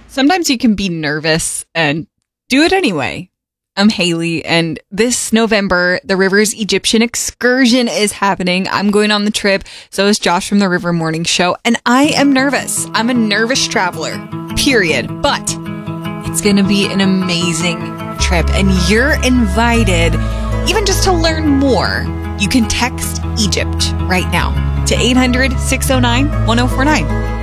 Sometimes you can be nervous and do it anyway. I'm Haley, and this November, the Rivers Egyptian Excursion is happening. I'm going on the trip. So is Josh from the River Morning Show, and I am nervous. I'm a nervous traveler, period. But it's going to be an amazing trip, and you're invited even just to learn more. You can text Egypt right now to 800-609-1049.